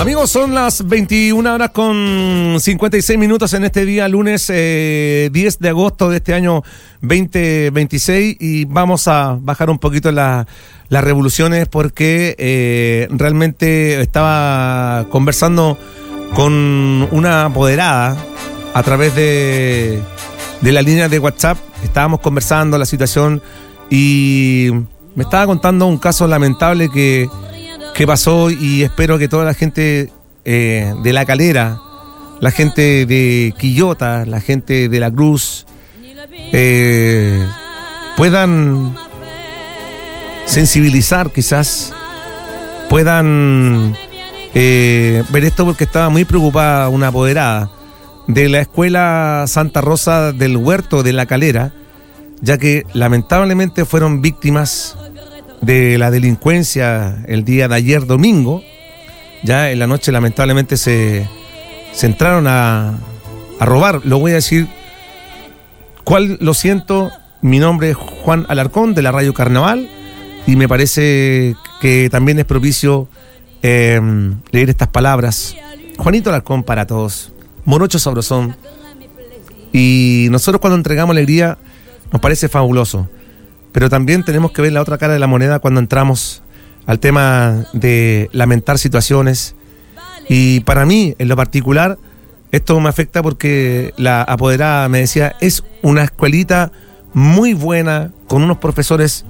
Amigos, son las 21 horas con 56 minutos en este día, lunes 10 de agosto de este año 2026, y vamos a bajar un poquito las revoluciones porque realmente estaba conversando con una apoderada a través de la línea de WhatsApp. Estábamos conversando la situación y me estaba contando un caso lamentable que pasó, y espero que toda la gente de La Calera, la gente de Quillota, la gente de La Cruz puedan sensibilizar, quizás puedan ver esto, porque estaba muy preocupada una apoderada de la escuela Santa Rosa del Huerto de La Calera, ya que lamentablemente fueron víctimas de la delincuencia el día de ayer domingo. Ya en la noche lamentablemente se entraron a robar. Lo voy a decir cuál, lo siento. Mi nombre es Juan Alarcón, de la Radio Carnaval, y me parece que también es propicio leer estas palabras. Juanito Alarcón para todos, morocho sabrosón, y nosotros cuando entregamos alegría nos parece fabuloso, pero también tenemos que ver la otra cara de la moneda cuando entramos al tema de lamentar situaciones. Y para mí, en lo particular, esto me afecta porque la apoderada me decía, es una escuelita muy buena, con unos profesores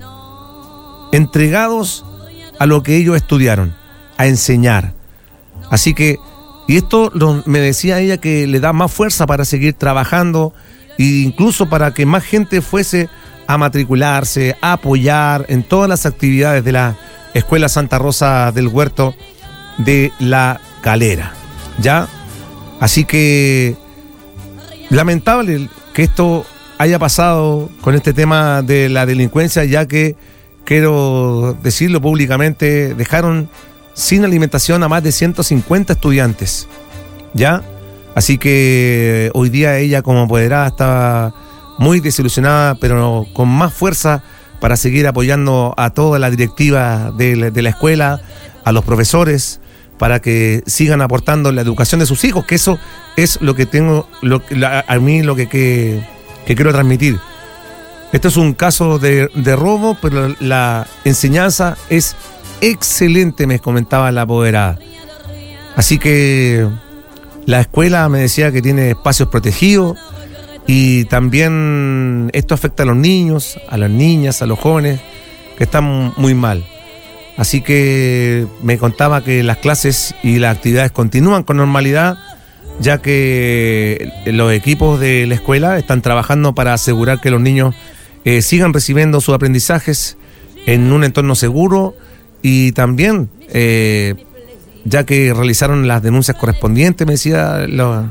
entregados a lo que ellos estudiaron, a enseñar. Así que, y esto me decía ella, que le da más fuerza para seguir trabajando, e incluso para que más gente fuese a matricularse, a apoyar en todas las actividades de la Escuela Santa Rosa del Huerto de La Calera, ¿ya? Así que lamentable que esto haya pasado con este tema de la delincuencia, ya que, quiero decirlo públicamente, dejaron sin alimentación a más de 150 estudiantes, ¿ya? Así que hoy día ella, como apoderada, estaba muy desilusionada, pero con más fuerza para seguir apoyando a toda la directiva de la escuela, a los profesores, para que sigan aportando la educación de sus hijos, que eso es lo que tengo, a mí lo que quiero transmitir. Esto es un caso de robo, pero la enseñanza es excelente, me comentaba la apoderada. Así que la escuela me decía que tiene espacios protegidos, y también esto afecta a los niños, a las niñas, a los jóvenes, que están muy mal. Así que me contaba que las clases y las actividades continúan con normalidad, ya que los equipos de la escuela están trabajando para asegurar que los niños sigan recibiendo sus aprendizajes en un entorno seguro, y también ya que realizaron las denuncias correspondientes, me decía,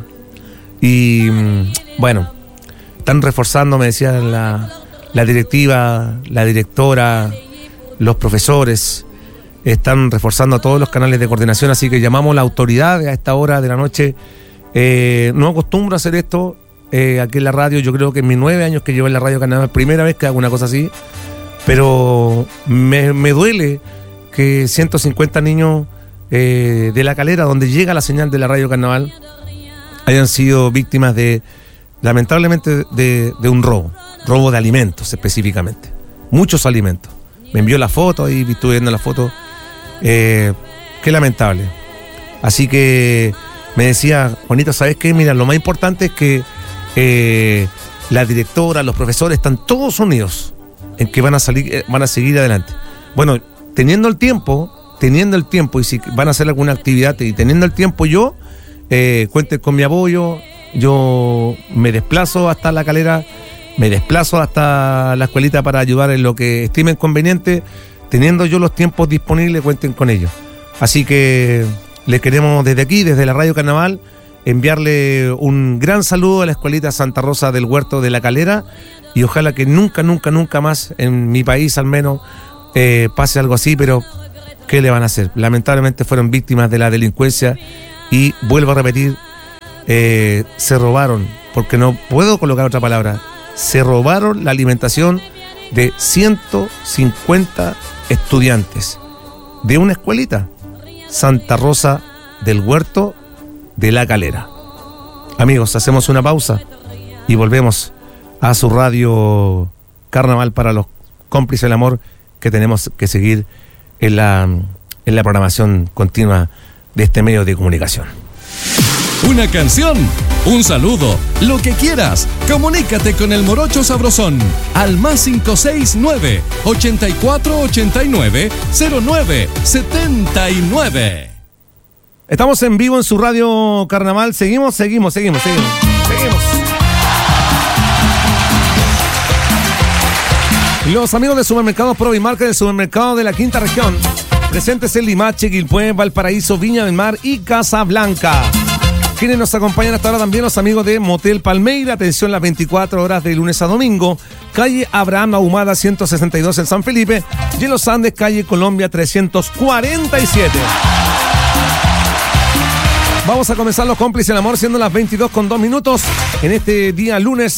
y bueno, están reforzando, me decía la directiva, la directora, los profesores, están reforzando todos los canales de coordinación. Así que llamamos a la autoridad a esta hora de la noche. No acostumbro a hacer esto aquí en la radio. Yo creo que en mis 9 años que llevo en la Radio Carnaval, primera vez que hago una cosa así, pero me duele que 150 niños de La Calera, donde llega la señal de la Radio Carnaval, hayan sido víctimas lamentablemente de un robo de alimentos específicamente, muchos alimentos. Me envió la foto y estuve viendo la foto. Qué lamentable. Así que me decía, Juanito, ¿sabes qué? Mira, lo más importante es que la directora, los profesores están todos unidos en que van a seguir adelante. Bueno, teniendo el tiempo, y si van a hacer alguna actividad y teniendo el tiempo, yo cuenten con mi apoyo. Yo me desplazo hasta La Calera, me desplazo hasta la escuelita para ayudar en lo que estimen conveniente. Teniendo yo los tiempos disponibles, cuenten con ellos. Así que les queremos desde aquí, desde la Radio Carnaval, enviarle un gran saludo a la escuelita Santa Rosa del Huerto de La Calera, y ojalá que nunca más, en mi país al menos, pase algo así. Pero ¿qué le van a hacer? Lamentablemente fueron víctimas de la delincuencia, y vuelvo a repetir, se robaron, porque no puedo colocar otra palabra, se robaron la alimentación de 150 estudiantes de una escuelita, Santa Rosa del Huerto de la Calera. Amigos, hacemos una pausa y volvemos a su radio Carnaval para los cómplices del amor, que tenemos que seguir en la programación continua de este medio de comunicación. Una canción, un saludo, lo que quieras. Comunícate con el Morocho Sabrosón al más 569 8489 0979. Estamos en vivo en su radio Carnaval. Seguimos. Los amigos de Supermercados Provimarca, del supermercado de la Quinta Región, presentes en Limache, Quilpué, Valparaíso, Viña del Mar y Casablanca. Quienes nos acompañan hasta ahora también los amigos de Motel Palmeira, atención las 24 horas de lunes a domingo, calle Abraham Ahumada 162 en San Felipe, y en Los Andes, calle Colombia 347. Vamos a comenzar los cómplices del amor siendo las 22:02 en este día lunes